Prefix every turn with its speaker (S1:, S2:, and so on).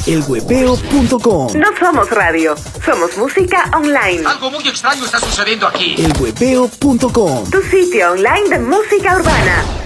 S1: elhuepeo.com.
S2: No somos radio, somos música online.
S3: Algo muy extraño está sucediendo aquí.
S1: elhuepeo.com.
S2: Tu sitio online de música urbana.